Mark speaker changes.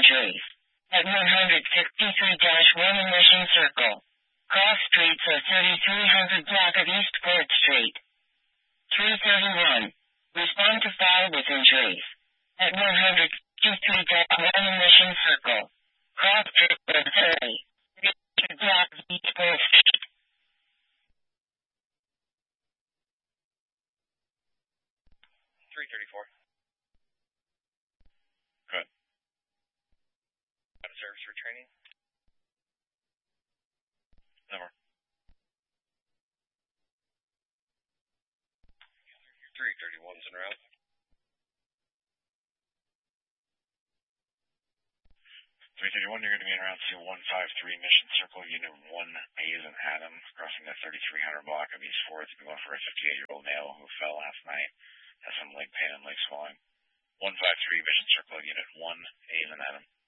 Speaker 1: entries. At 163-1 in Mission Circle. Cross streets of 3300 block of East 4th Street. 331. Respond to file with entries. At 163-1 in Mission Circle. Cross streets of 3300 block of East 4th Street.
Speaker 2: 334. Good. Out of service for training? Number. 331's en route. 331, you're going to be en route to 153 Mission Circle, Unit 1A as in Adam, crossing the 3300 block of East 4th. You'll be going for a 58-year-old male who fell last night, has some leg pain and leg swelling. 153 Mission Circle, Unit 1A as in Adam.